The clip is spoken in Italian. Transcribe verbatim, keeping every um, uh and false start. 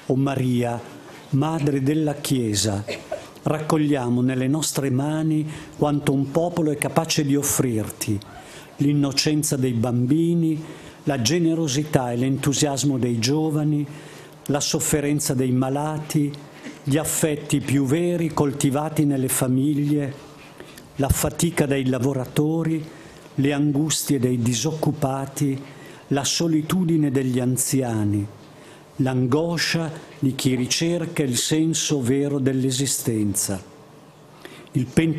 O Maria, Madre della Chiesa, raccogliamo nelle nostre mani quanto un popolo è capace di offrirti, l'innocenza dei bambini, la generosità e l'entusiasmo dei giovani, la sofferenza dei malati, gli affetti più veri coltivati nelle famiglie, la fatica dei lavoratori, le angustie dei disoccupati, la solitudine degli anziani, l'angoscia di chi ricerca il senso vero dell'esistenza. Il